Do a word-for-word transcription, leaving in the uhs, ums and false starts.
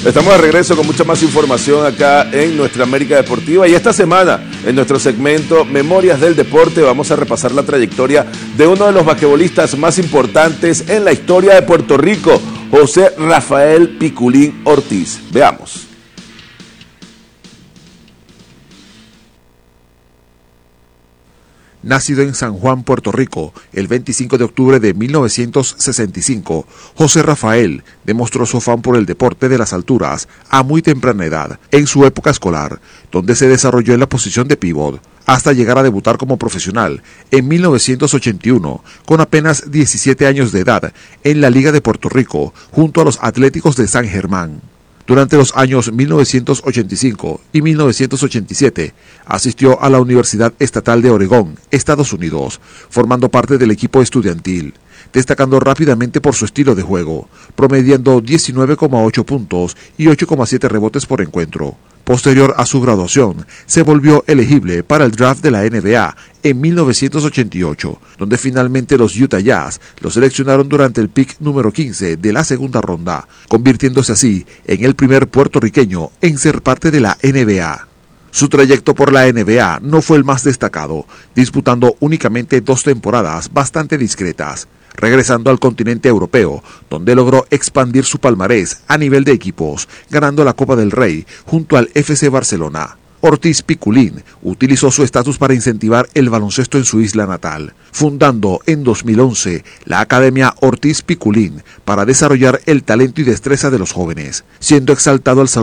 Estamos de regreso con mucha más información acá en nuestra América Deportiva y esta semana en nuestro segmento Memorias del Deporte vamos a repasar la trayectoria de uno de los basquetbolistas más importantes en la historia de Puerto Rico, José Rafael Piculín Ortiz. Veamos. Nacido en San Juan, Puerto Rico, el veinticinco de octubre de mil novecientos sesenta y cinco, José Rafael demostró su afán por el deporte de las alturas a muy temprana edad, en su época escolar, donde se desarrolló en la posición de pívot, hasta llegar a debutar como profesional en mil novecientos ochenta y uno, con apenas diecisiete años de edad, en la Liga de Puerto Rico, junto a los Atléticos de San Germán. Durante los años mil novecientos ochenta y cinco y mil novecientos ochenta y siete, asistió a la Universidad Estatal de Oregón, Estados Unidos, formando parte del equipo estudiantil, destacando rápidamente por su estilo de juego, promediando diecinueve coma ocho puntos y ocho coma siete rebotes por encuentro. Posterior a su graduación, se volvió elegible para el draft de la N B A en mil novecientos ochenta y ocho, donde finalmente los Utah Jazz lo seleccionaron durante el pick número quince de la segunda ronda, convirtiéndose así en el primer puertorriqueño en ser parte de la N B A. Su trayecto por la N B A no fue el más destacado, disputando únicamente dos temporadas bastante discretas, regresando al continente europeo, donde logró expandir su palmarés a nivel de equipos, ganando la Copa del Rey junto al F C Barcelona. Ortiz Piculín utilizó su estatus para incentivar el baloncesto en su isla natal, fundando en dos mil once la Academia Ortiz Piculín para desarrollar el talento y destreza de los jóvenes, siendo exaltado al Salón